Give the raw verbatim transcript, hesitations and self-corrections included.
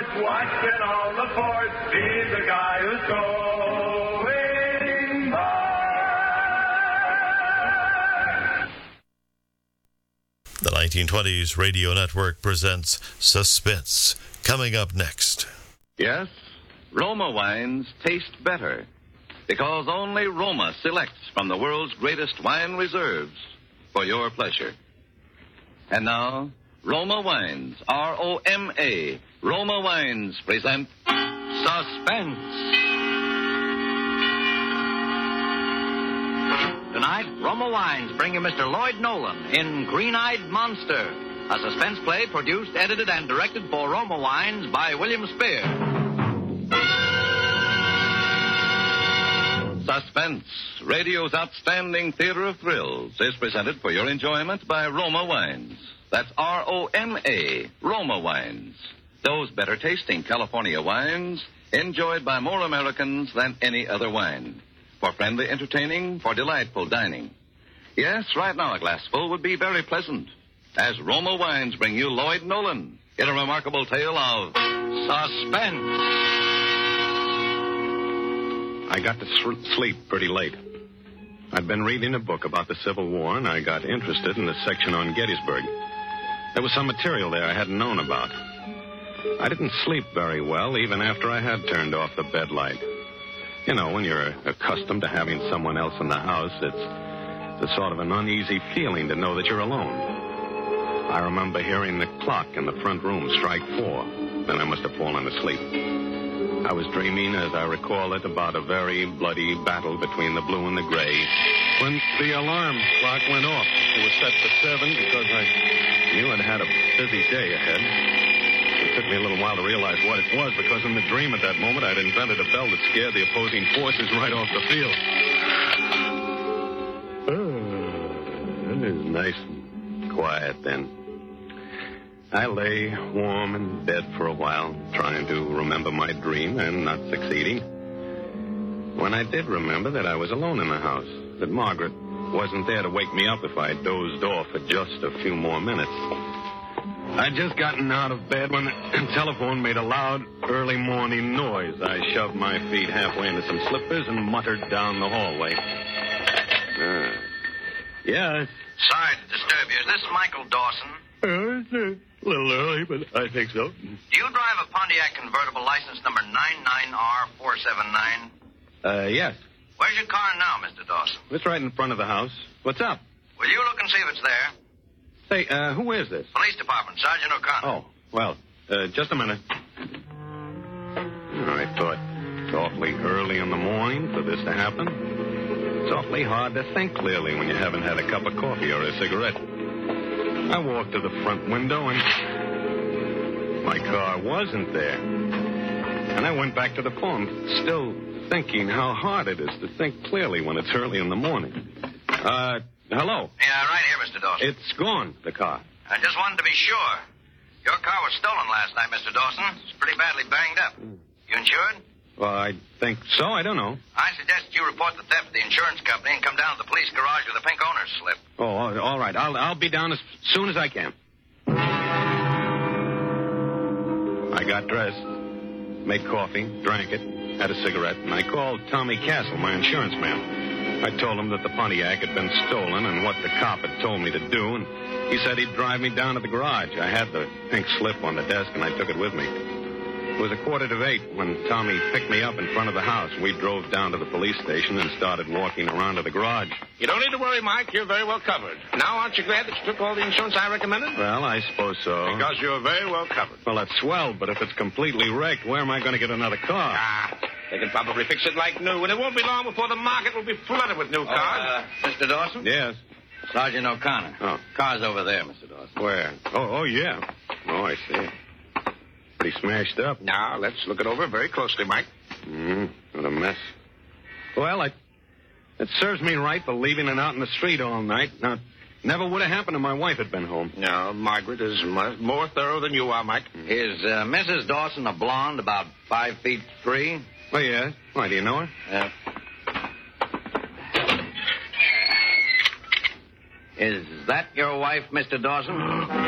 force, watching all the force. Be the guy who's going by. The nineteen twenties Radio Network presents Suspense. Coming up next. Yes, Roma wines taste better because only Roma selects from the world's greatest wine reserves for your pleasure. And now, Roma Wines, R O M A, Roma Wines present Suspense. Tonight, Roma Wines bring you Mister Lloyd Nolan in Green-Eyed Monster, a suspense play produced, edited, and directed for Roma Wines by William Spear. Suspense, radio's outstanding theater of thrills, is presented for your enjoyment by Roma Wines. That's R O M A, Roma Wines. Those better-tasting California wines enjoyed by more Americans than any other wine. For friendly entertaining, for delightful dining. Yes, right now a glassful would be very pleasant. As Roma Wines bring you Lloyd Nolan in a remarkable tale of suspense. I got to sleep pretty late. I'd been reading a book about the Civil War, and I got interested in the section on Gettysburg. There was some material there I hadn't known about. I didn't sleep very well, even after I had turned off the bed light. You know, when you're accustomed to having someone else in the house, it's, it's a sort of an uneasy feeling to know that you're alone. I remember hearing the clock in the front room strike four. Then I must have fallen asleep. I was dreaming, as I recall it, about a very bloody battle between the blue and the gray, when the alarm clock went off. It was set for seven because I knew I'd had a busy day ahead. It took me a little while to realize what it was, because in the dream at that moment, I'd invented a bell that scared the opposing forces right off the field. Oh, it was nice and quiet then. I lay warm in bed for a while, trying to remember my dream and not succeeding. When I did remember that I was alone in the house, that Margaret wasn't there to wake me up if I dozed off for just a few more minutes. I'd just gotten out of bed when the telephone made a loud early morning noise. I shoved my feet halfway into some slippers and muttered down the hallway. Uh, yes? Sorry to disturb you. Is this Michael Dawson? Uh, it's a little early, but I think so. Do you drive a Pontiac convertible license number nine nine R four seven nine? Uh, yes. Where's your car now, Mister Dawson? It's right in front of the house. What's up? Will you look and see if it's there? Say, uh, who is this? Police Department, Sergeant O'Connor. Oh, well, uh, just a minute. I thought it's awfully early in the morning for this to happen. It's awfully hard to think clearly when you haven't had a cup of coffee or a cigarette. I walked to the front window and my car wasn't there. And I went back to the phone, still thinking how hard it is to think clearly when it's early in the morning. Uh, hello? Yeah, right here, Mister Dawson. It's gone, the car. I just wanted to be sure. Your car was stolen last night, Mister Dawson. It's pretty badly banged up. You insured? Well, I think so. I don't know. I suggest you report the theft to the insurance company and come down to the police garage with a pink owner's slip. Oh, all right. I'll I'll be down as soon as I can. I got dressed, made coffee, drank it, had a cigarette, and I called Tommy Castle, my insurance man. I told him that the Pontiac had been stolen and what the cop had told me to do, and he said he'd drive me down to the garage. I had the pink slip on the desk, and I took it with me. It was a quarter to eight when Tommy picked me up in front of the house. We drove down to the police station and started walking around to the garage. You don't need to worry, Mike. You're very well covered. Now, aren't you glad that you took all the insurance I recommended? Well, I suppose so. Because you're very well covered. Well, that's swell, but if it's completely wrecked, where am I going to get another car? Ah, they can probably fix it like new, and it won't be long before the market will be flooded with new cars. Oh, uh, Mister Dawson? Yes. Sergeant O'Connor. Oh. Car's over there, Mister Dawson. Where? Oh, oh, yeah. Oh, I see. Pretty smashed up. Now, let's look it over very closely, Mike. Mm, what a mess. Well, I, it serves me right for leaving it out in the street all night. Now, never would have happened if my wife had been home. No, Margaret is much more thorough than you are, Mike. Is uh, Missus Dawson a blonde, about five feet three? Oh, yeah. Why, do you know her? Uh, is that your wife, Mister Dawson?